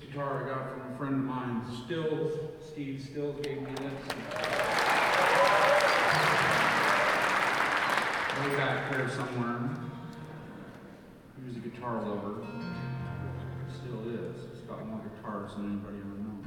guitar I got from a friend of mine, Stills. Steve Stills gave me this. Way back there somewhere. He was a guitar lover. Still is. He's got more guitars than anybody ever knows.